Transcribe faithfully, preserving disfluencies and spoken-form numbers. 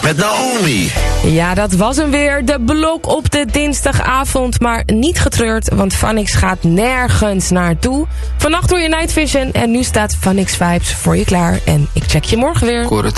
met Naomi. Ja, dat was hem weer. De blok op de dinsdagavond. Maar niet getreurd, want Phonix gaat nergens naartoe. Vannacht door je Night Vision. En nu staat Phonix Vibes voor je klaar. En ik check je morgen weer. Ik hoor het.